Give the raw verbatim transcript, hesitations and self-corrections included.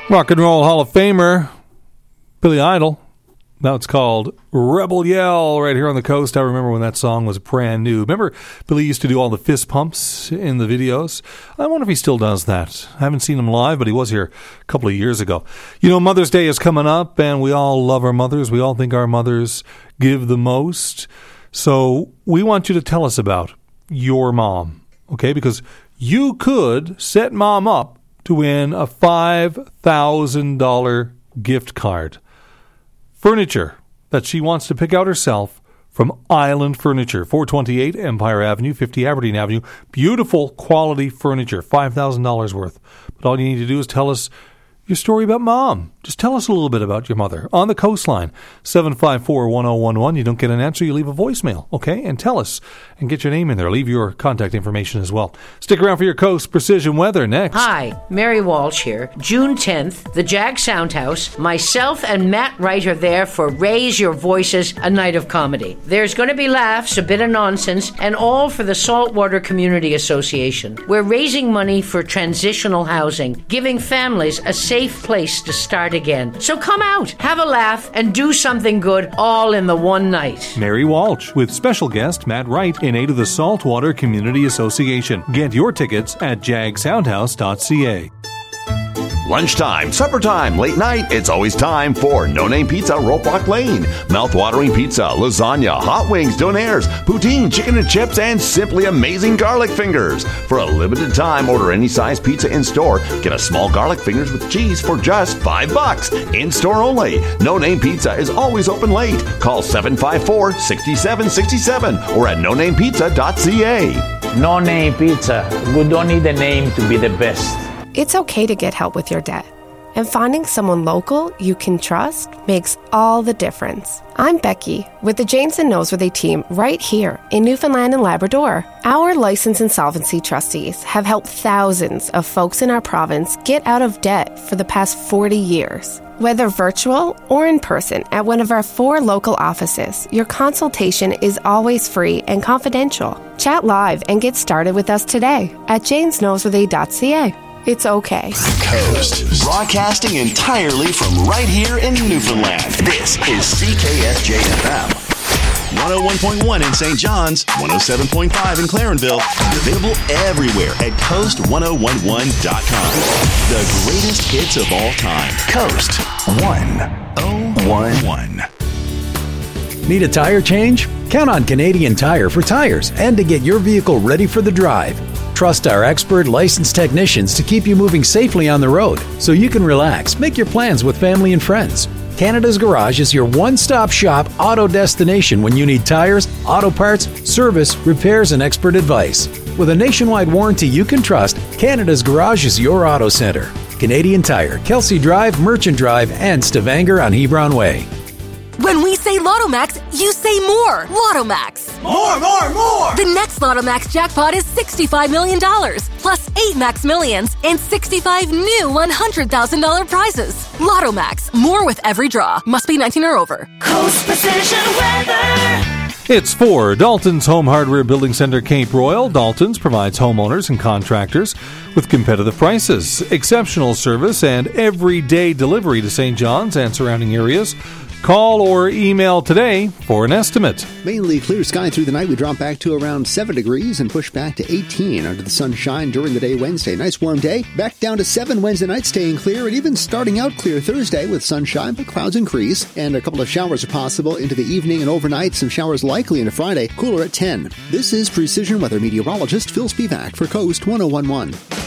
Rock and Roll Hall of Famer Billy Idol. Now it's called Rebel Yell right here on the coast. I remember when that song was brand new. Remember Billy used to do all the fist pumps in the videos? I wonder if he still does that. I haven't seen him live, but he was here a couple of years ago. You know, Mother's Day is coming up, and we all love our mothers. We all think our mothers give the most. So we want you to tell us about your mom, okay? Because you could set mom up to win a five thousand dollars gift card. Furniture that she wants to pick out herself from Island Furniture, four twenty-eight Empire Avenue, fifty Aberdeen Avenue. Beautiful quality furniture, five thousand dollars worth. But all you need to do is tell us your story about mom. Just tell us a little bit about your mother. On the coastline, seven five four, one oh one one. You don't get an answer, you leave a voicemail, okay? And tell us, and get your name in there. Leave your contact information as well. Stick around for your Coast Precision Weather next. Hi, Mary Walsh here. June tenth, the Jag Soundhouse. Myself and Matt Wright are there for Raise Your Voices, a night of comedy. There's going to be laughs, a bit of nonsense, and all for the Saltwater Community Association. We're raising money for transitional housing, giving families a safe place to start again. So come out, have a laugh, and do something good all in the one night. Mary Walsh with special guest Matt Wright in aid of the Saltwater Community Association. Get your tickets at jag soundhouse dot c a. Lunchtime, supper time, late night, it's always time for No Name Pizza, Ropelock Lane. Mouth-watering pizza, lasagna, hot wings, donaires, poutine, chicken and chips, and simply amazing garlic fingers. For a limited time, order any size pizza in-store. Get a small garlic fingers with cheese for just five bucks. In-store only. No Name Pizza is always open late. Call seven five four, six seven six seven or at no name pizza dot c a. No Name Pizza. We don't need a name to be the best. It's okay to get help with your debt, and finding someone local you can trust makes all the difference. I'm Becky with the James and Noseworthy team right here in Newfoundland and Labrador. Our licensed insolvency trustees have helped thousands of folks in our province get out of debt for the past forty years. Whether virtual or in person at one of our four local offices, your consultation is always free and confidential. Chat live and get started with us today at james noseworthy dot c a. It's okay. Coast. Broadcasting entirely from right here in Newfoundland. This is C K S J F M. one oh one point one in Saint John's, one oh seven point five in Clarenville, and available everywhere at coast ten eleven dot com. The greatest hits of all time. Coast ten eleven. Need a tire change? Count on Canadian Tire for tires and to get your vehicle ready for the drive. Trust our expert licensed technicians to keep you moving safely on the road so you can relax, make your plans with family and friends. Canada's Garage is your one-stop shop auto destination when you need tires, auto parts, service, repairs, and expert advice. With a nationwide warranty you can trust, Canada's Garage is your auto center. Canadian Tire, Kelsey Drive, Merchant Drive, and Stavanger on Hebron Way. When we say Lottomax, you say more. Lottomax. More, more, more. The next Lottomax jackpot is sixty-five million dollars, plus eight Max Millions and sixty-five new one hundred thousand dollars prizes. Lottomax. More with every draw. Must be nineteen or over. Coast Precision Weather. It's for Dalton's Home Hardware Building Center, Cape Royal. Dalton's provides homeowners and contractors with competitive prices, exceptional service, and everyday delivery to Saint John's and surrounding areas. Call or email today for an estimate. Mainly clear sky through the night. We drop back to around seven degrees and push back to eighteen under the sunshine during the day Wednesday. Nice warm day. Back down to seven Wednesday night, staying clear, and even starting out clear Thursday with sunshine, but clouds increase. And a couple of showers are possible into the evening and overnight. Some showers likely into Friday. Cooler at ten. This is Precision Weather meteorologist Phil Spivak for Coast ten eleven.